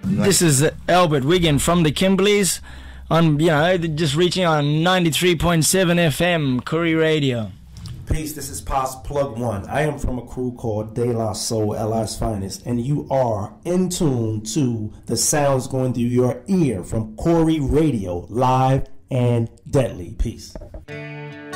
This is Albert Wiggin from the Kimberleys on, just reaching on 93.7 FM, Koori Radio. Peace, this is Pos Plug One. I am from a crew called De La Soul, LI's Finest, and you are in tune to the sounds going through your ear from Koori Radio, live and deadly. Peace.